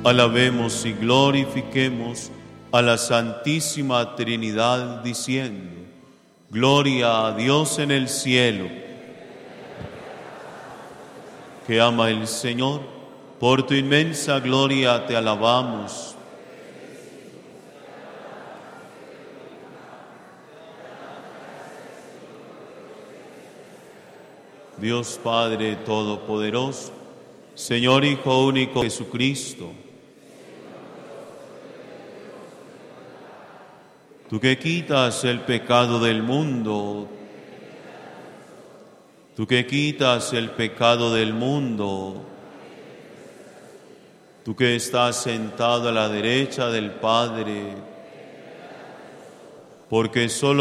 Alabemos y glorifiquemos a la Santísima Trinidad diciendo: Gloria a Dios en el cielo. Que ama el Señor, por tu inmensa gloria te alabamos. Dios Padre Todopoderoso, Señor Hijo único Jesucristo, tú que quitas el pecado del mundo, tú que quitas el pecado del mundo, tú que estás sentado a la derecha del Padre, porque solo